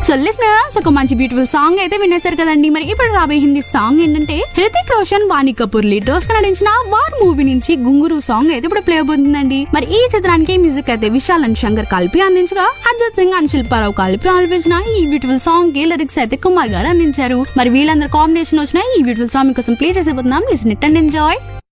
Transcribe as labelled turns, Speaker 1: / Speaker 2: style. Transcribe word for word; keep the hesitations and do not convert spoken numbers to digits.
Speaker 1: So listeners, ఒక మంచి beautiful song అయితే వినేశారు కదండి. మరి ఇప్పుడు రాబోయే హిందీ సాంగ్ ఏంటంటే హృతిక్ రోషన్, వాణి కపూర్ లీడ్ రోల్స్ గా నటించిన వార్ మూవీ నుంచి గుంగురు సాంగ్ అయితే ఇప్పుడు ప్లే అవుతుందండి. మరి ఈ చిత్రానికి మ్యూజిక్ అయితే విశాల్ అండ్ శంకర్ కలిపి అందించగా, అర్జిత్ సింగ్ అండ్ శిల్పారావు కలిపి ఆలపించిన ఈ బ్యూటిఫుల్ సాంగ్ కి లిరిక్స్ అయితే కుమార్ గారు అందించారు. మరి వీళ్ళందరూ కాంబినేషన్ వచ్చిన ఈ బ్యూటిఫుల్ సాంగ్ కోసం play చేసేపోతున్నాం. Listen it and enjoy.